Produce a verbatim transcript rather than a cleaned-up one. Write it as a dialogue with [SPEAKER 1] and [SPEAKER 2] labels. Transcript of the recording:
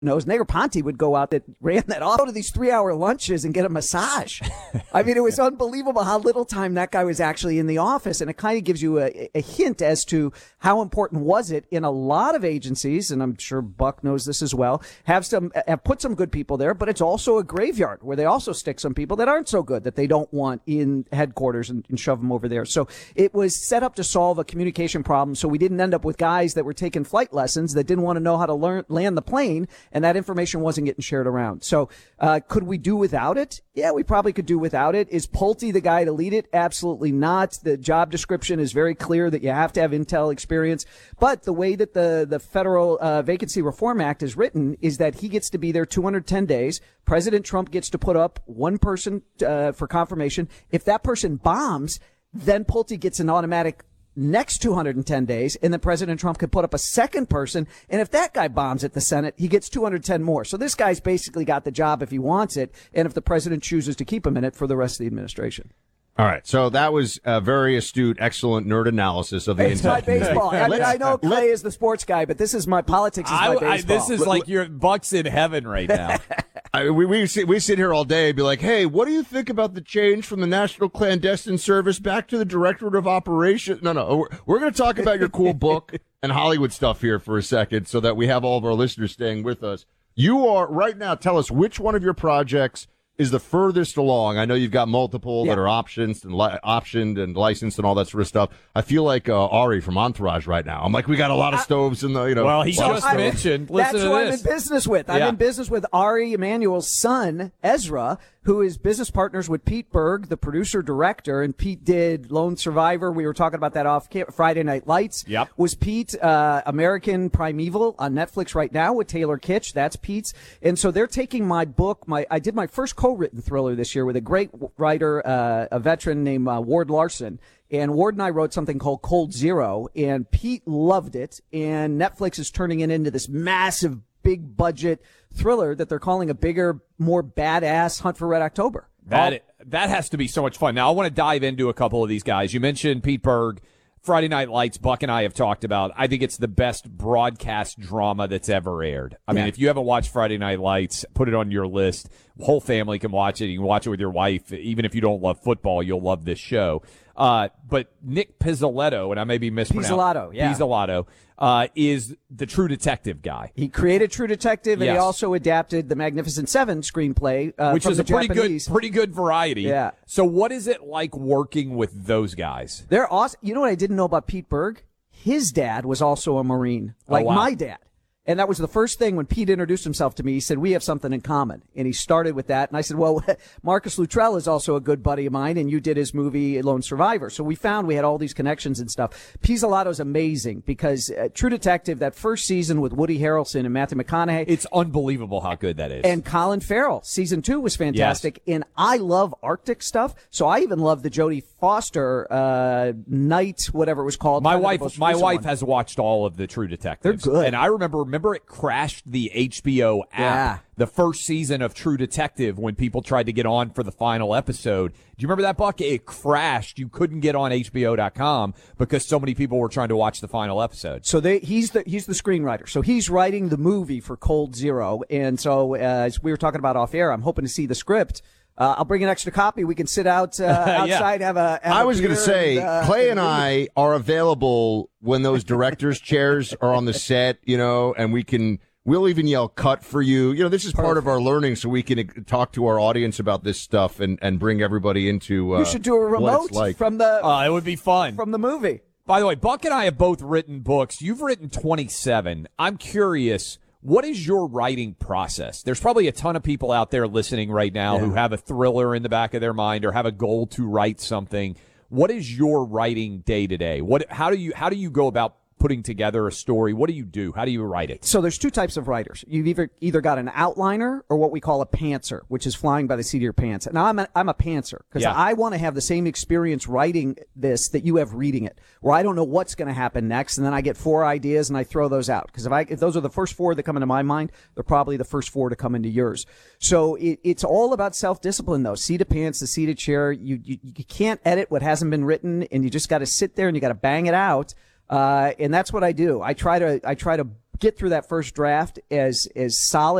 [SPEAKER 1] knows Negroponte would go out that ran that off, go to these three-hour lunches and get a massage. I mean, it was unbelievable how little time that guy was actually in the office, and it kind of gives you a, a hint as to how important was it in a lot of agencies, and I'm sure Buck knows this as well, have some have put some good people there, but it's also a graveyard where they also stick some people that aren't so good that they don't want in headquarters and, and shove them over there. So it was set up to solve a communication problem, so we didn't end up with guys that were taking flight lessons that didn't want to know how to learn land the plane, and that information wasn't getting shared around. So uh, could we do without it? Yeah, we probably could do without it. Is Pulte the guy to lead it? Absolutely not. The job description is very clear that you have to have Intel experience. But the way that the, the Federal uh, Vacancy Reform Act is written is that he gets to be there two hundred ten days. President Trump gets to put up one person uh, for confirmation. If that person bombs, then Pulte gets an automatic next two hundred ten days, and then President Trump could put up a second person, and if that guy bombs at the Senate, he gets two hundred ten more. So this guy's basically got the job if he wants it, and if the president chooses to keep him in it for the rest of the administration.
[SPEAKER 2] All right, so that was a very astute, excellent nerd analysis of the
[SPEAKER 1] It's my baseball. I mean, I know Clay is the sports guy, but this is my politics is my
[SPEAKER 3] I,
[SPEAKER 1] baseball.
[SPEAKER 3] I, this is like your Buck's in heaven right now.
[SPEAKER 2] I, we we sit, we sit here all day and be like, hey, what do you think about the change from the National Clandestine Service back to the Directorate of Operations? No, no, we're, we're going to talk about your cool book and Hollywood stuff here for a second so that we have all of our listeners staying with us. You are, right now, tell us which one of your projects is the furthest along. I know you've got multiple yeah. that are options and li- optioned and licensed and all that sort of stuff. I feel like uh, Ari from Entourage right now. I'm like, we got a lot of stoves in the, you know.
[SPEAKER 3] Well, he
[SPEAKER 2] well,
[SPEAKER 3] just
[SPEAKER 1] I,
[SPEAKER 3] mentioned. Listen
[SPEAKER 1] that's
[SPEAKER 3] to
[SPEAKER 1] who
[SPEAKER 3] this.
[SPEAKER 1] I'm in business with. I'm
[SPEAKER 3] yeah.
[SPEAKER 1] in business with Ari Emanuel's son, Ezra, who is business partners with Pete Berg, the producer director, and Pete did Lone Survivor. We were talking about that off Friday Night Lights.
[SPEAKER 3] Yep.
[SPEAKER 1] Was Pete uh, American Primeval on Netflix right now with Taylor Kitsch? That's Pete's. And so they're taking my book. My I did my first co-written thriller this year with a great writer, uh, a veteran named uh, Ward Larson. And Ward and I wrote something called Cold Zero, and Pete loved it. And Netflix is turning it into this massive, big budget thriller that they're calling a bigger, more badass Hunt for Red October.
[SPEAKER 3] That All- that has to be so much fun. Now, I want to dive into a couple of these guys. You mentioned Pete Berg. Friday Night Lights, Buck and I have talked about. I think it's the best broadcast drama that's ever aired. I yeah. mean, if you haven't watched Friday Night Lights, put it on your list. Whole family can watch it. You can watch it with your wife. Even if you don't love football, you'll love this show. Uh, but Nick Pizzolatto, and I may be mispronouncing.
[SPEAKER 1] Pizzolatto, yeah.
[SPEAKER 3] Pizzolatto, uh, is the True Detective guy.
[SPEAKER 1] He created True Detective, and
[SPEAKER 3] yes.
[SPEAKER 1] he also adapted the Magnificent Seven screenplay, uh,
[SPEAKER 3] which
[SPEAKER 1] from
[SPEAKER 3] is
[SPEAKER 1] the
[SPEAKER 3] a pretty
[SPEAKER 1] Japanese.
[SPEAKER 3] good, pretty good variety.
[SPEAKER 1] Yeah.
[SPEAKER 3] So, what is it like working with those guys?
[SPEAKER 1] They're awesome. You know what I didn't know about Pete Berg? His dad was also a Marine, like
[SPEAKER 3] oh, wow.
[SPEAKER 1] my dad. And that was the first thing when Pete introduced himself to me. He said, we have something in common. And he started with that. And I said, well, Marcus Luttrell is also a good buddy of mine, and you did his movie Lone Survivor. So we found we had all these connections and stuff. Pizzolatto's amazing because uh, True Detective, that first season with Woody Harrelson and Matthew McConaughey.
[SPEAKER 3] It's unbelievable how good that is.
[SPEAKER 1] And Colin Farrell. Season two was fantastic. Yes. And I love Arctic stuff. So I even love the Jodie Foster uh, Night, whatever it was called.
[SPEAKER 3] My wife, my wife
[SPEAKER 1] one.
[SPEAKER 3] has watched all of the True Detectives.
[SPEAKER 1] They're good.
[SPEAKER 3] And I remember, remember it crashed the H B O app.
[SPEAKER 1] Yeah.
[SPEAKER 3] The first season of True Detective when people tried to get on for the final episode. Do you remember that, Buck? It crashed. You couldn't get on H B O dot com because so many people were trying to watch the final episode.
[SPEAKER 1] So they, he's the he's the screenwriter. So he's writing the movie for Cold Zero. And so uh, as we were talking about off air, I'm hoping to see the script. Uh, I'll bring an extra copy. We can sit out uh, outside,
[SPEAKER 3] yeah.
[SPEAKER 1] have a. Have
[SPEAKER 2] I was
[SPEAKER 1] going
[SPEAKER 2] to say,
[SPEAKER 1] and, uh,
[SPEAKER 2] Clay and I are available when those directors' chairs are on the set, you know, and we can. We'll even yell cut for you. You know, this is Perfect. part of our learning so we can talk to our audience about this stuff and, and bring everybody into uh,
[SPEAKER 1] you should do a remote
[SPEAKER 2] like.
[SPEAKER 1] from the.
[SPEAKER 3] Uh, it would be fun.
[SPEAKER 1] From the movie.
[SPEAKER 3] By the way, Buck and I have both written books. You've written twenty-seven. I'm curious, what is your writing process? There's probably a ton of people out there listening right now yeah. who have a thriller in the back of their mind or have a goal to write something. What is your writing day to day? What? How do you how do you go about putting together a story? What do you do? How do you write it?
[SPEAKER 1] So there's two types of writers. You've either either got an outliner or what we call a pantser, which is flying by the seat of your pants. And I'm a, I'm a pantser because
[SPEAKER 3] yeah.
[SPEAKER 1] I want to have the same experience writing this that you have reading it, where I don't know what's going to happen next, and then I get four ideas and I throw those out. Because if I if those are the first four that come into my mind, they're probably the first four to come into yours. So it, it's all about self-discipline, though. Seat of pants, the seat of chair. You, you you can't edit what hasn't been written, and you just got to sit there and you got to bang it out. Uh, and that's what I do. I try to, I try to get through that first draft as as solid